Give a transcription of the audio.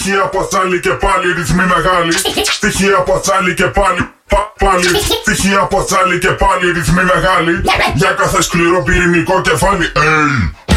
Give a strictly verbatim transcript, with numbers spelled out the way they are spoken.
Στοιχεία από τσάλι και πάλι ρυθμοί μεγάλοι. Στοιχεία από τσάλι και πάλι. Πα, πάλι. Στοιχεία από τσάλι και πάλι ρυθμοί μεγάλοι. Για κάθε σκληρό πυρηνικό κεφάλι. Hey.